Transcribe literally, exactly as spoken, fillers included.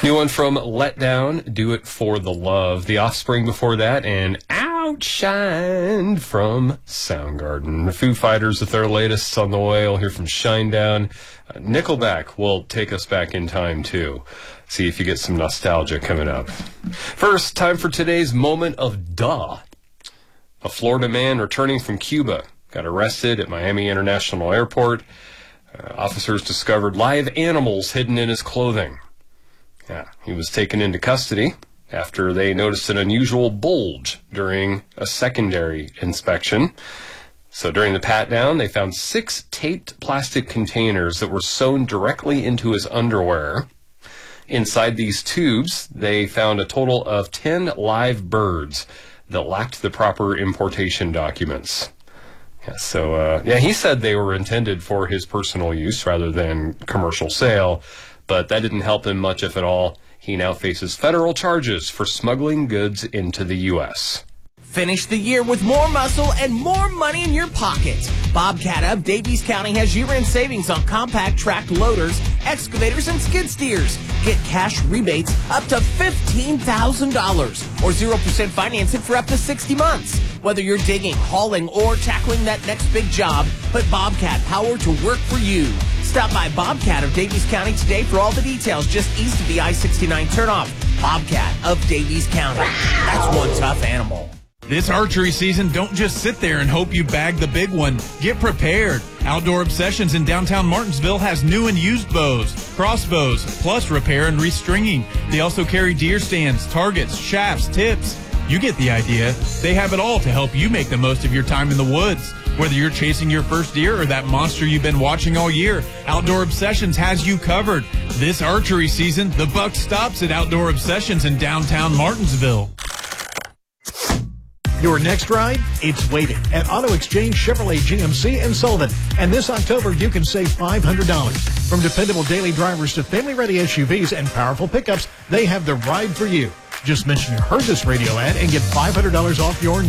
New one from Letdown, Do It For The Love. The Offspring before that, and Outshine from Soundgarden. The Foo Fighters with their latest on the way. We'll hear from Shinedown. Uh, Nickelback will take us back in time, too. See if you get some nostalgia coming up. First, time for today's moment of duh. A Florida man returning from Cuba got arrested at Miami International Airport. Uh, officers discovered live animals hidden in his clothing. Yeah, he was taken into custody after they noticed an unusual bulge during a secondary inspection. So during the pat-down, they found six taped plastic containers that were sewn directly into his underwear. Inside these tubes, they found a total of ten live birds that lacked the proper importation documents. Yeah, so, uh, yeah, he said they were intended for his personal use rather than commercial sale, but that didn't help him much, if at all. He now faces federal charges for smuggling goods into the U S Finish the year with more muscle and more money in your pocket. Bobcat of Daviess County has year-end savings on compact tracked loaders, excavators, and skid steers. Get cash rebates up to fifteen thousand dollars or zero percent financing for up to sixty months. Whether you're digging, hauling, or tackling that next big job, put Bobcat power to work for you. Stop by Bobcat of Daviess County today for all the details just east of the I sixty-nine turnoff. Bobcat of Daviess County. That's one tough animal. This archery season, don't just sit there and hope you bag the big one. Get prepared. Outdoor Obsessions in downtown Martinsville has new and used bows, crossbows, plus repair and restringing. They also carry deer stands, targets, shafts, tips. You get the idea. They have it all to help you make the most of your time in the woods. Whether you're chasing your first deer or that monster you've been watching all year, Outdoor Obsessions has you covered. This archery season, the buck stops at Outdoor Obsessions in downtown Martinsville. Your next ride? It's waiting at Auto Exchange Chevrolet G M C in Sullivan. And this October, you can save five hundred dollars. From dependable daily drivers to family-ready S U Vs and powerful pickups, they have the ride for you. Just mention you heard this radio ad and get five hundred dollars off your